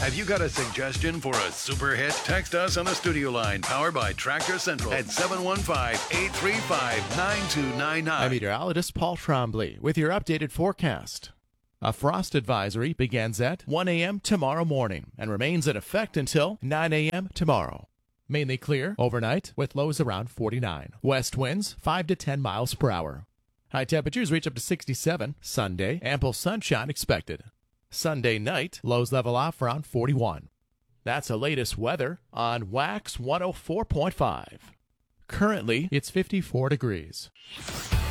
Have you got a suggestion for a super hit? Text us on the studio line, powered by Tractor Central, at 715-835-9299. I'm meteorologist Paul Trombley with your updated forecast. A frost advisory begins at 1 a.m. tomorrow morning and remains in effect until 9 a.m. tomorrow. Mainly clear overnight with lows around 49. West winds 5 to 10 miles per hour. High temperatures reach up to 67. Sunday, ample sunshine expected. Sunday night, lows level off around 41. That's the latest weather on Wax 104.5. Currently, it's 54 degrees.